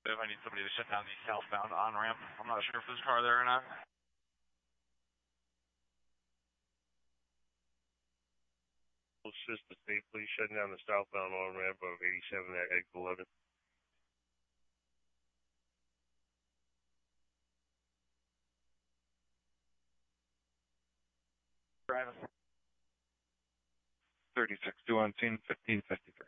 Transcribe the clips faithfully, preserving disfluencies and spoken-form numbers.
If I need somebody to shut down the southbound on-ramp, I'm not sure if there's a car there or not. Assist the state police shutting down the southbound on-ramp of eighty-seven at exit eleven. Driving. thirty-six two on scene, fifteen fifty-three.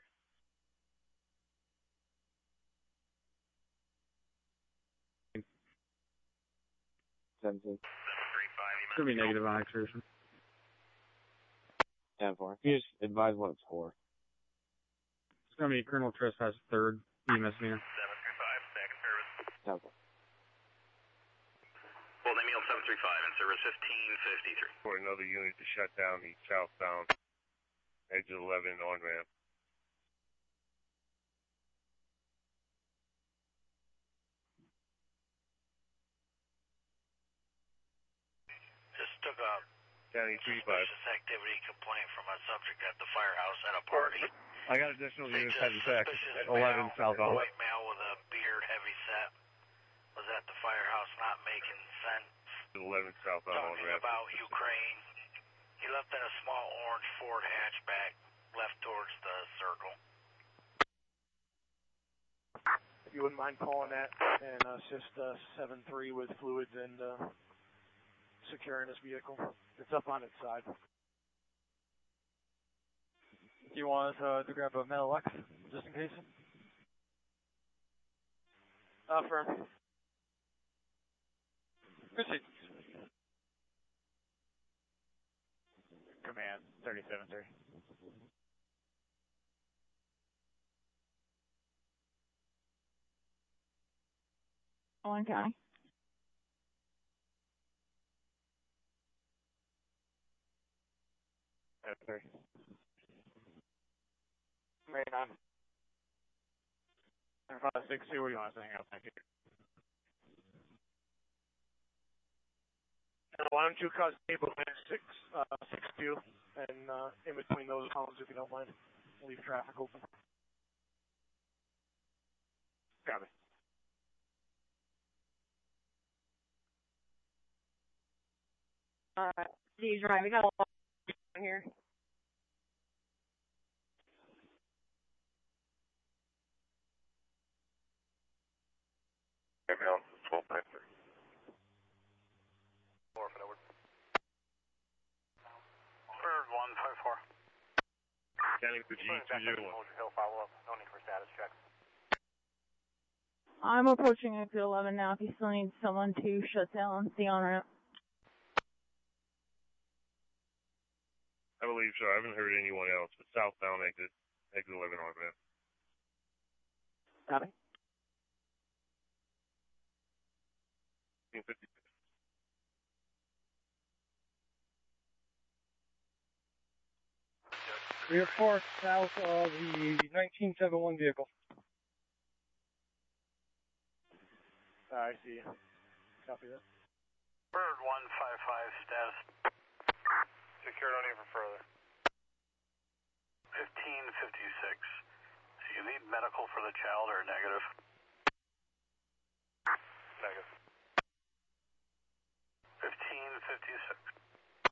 seventeen. It's going to be negative on exertion. ten four. Can you just advise what it's for? It's going to be criminal trespass third, E misdemeanor. seven three five, second service. ten four. Full name seven three five and service fifteen fifty-three. For another unit to shut down the southbound exit eleven on-ramp. Just took a County three five. suspicious activity complaint from a subject at the firehouse at a party. I got additional units heading back at Suspicious eleven male, southbound. white male with a beard, heavy set, was at the firehouse not making sense. eleven southbound Talking on-ramp. about Ukraine. He left in a small orange Ford hatchback, left towards the circle. If you wouldn't mind calling that and uh, assist uh, seven three with fluids and uh, securing this vehicle. It's up on its side. Do you want us uh, to grab a metal X, just in case? Uh, firm. Proceed. Command, thirty-seven three. Owen County. three. Right on. five six two, what do you want us to hang out? Thank you. Uh, why don't you cause table six, uh, six two, and uh, in between those columns, if you don't mind, leave traffic open. Copy. Uh, D drive, we got a lot here. twelve nine three. Four for the word. Bird one five four. County for G two zero one. Hill follow up. No need for status checks. I'm approaching exit eleven now if you still need someone to shut down the on-ramp. I believe so. I haven't heard anyone else, but southbound exit, exit eleven on-ramp. Copy. fifteen fifty. We are far south of the nineteen seventy-one vehicle. Uh, I see. Copy that. Bird one five five status. Secure, no need for further. fifteen fifty-six. Do you need medical for the child or negative? Negative. fifteen fifty-six.